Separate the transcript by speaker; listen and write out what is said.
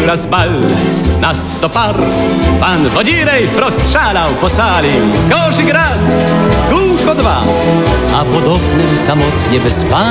Speaker 1: raz bal na 100 par. Pan Wodzirej wprost szalał po sali. Koszyk raz, kółko dwa, a pod oknem samotnie bez